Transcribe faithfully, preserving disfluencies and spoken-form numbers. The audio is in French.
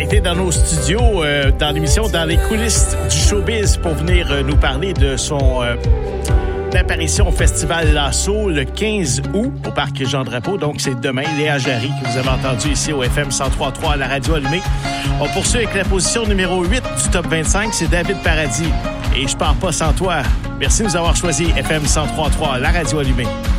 été dans nos studios, euh, dans l'émission Dans les coulisses du showbiz pour venir euh, nous parler de son euh, apparition au Festival Lasso le quinze août au Parc Jean-Drapeau. Donc, c'est demain. Léa Jarry, que vous avez entendu ici au F M cent trois point trois à la radio allumée. On poursuit avec la position numéro huit du top vingt-cinq. C'est David Paradis. Et je pars pas sans toi. Merci de nous avoir choisi F M cent trois point trois, la radio allumée.